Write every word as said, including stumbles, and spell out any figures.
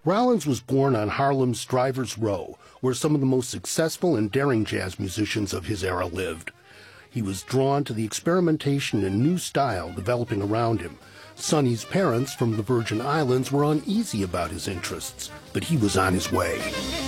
Rollins was born on Harlem's Drivers Row, where some of the most successful and daring jazz musicians of his era lived. He was drawn to the experimentation and new style developing around him. Sonny's parents from the Virgin Islands were uneasy about his interests, but he was on his way.